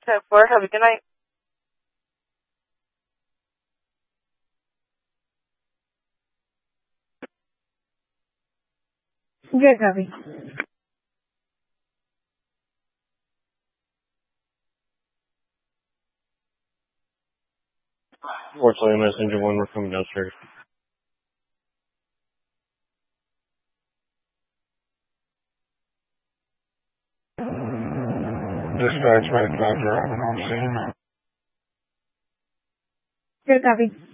10-4. Have a good night. Good copy. Fortunately, Messenger 1, we're coming downstairs. Dispatch back driving on scene. Good copy.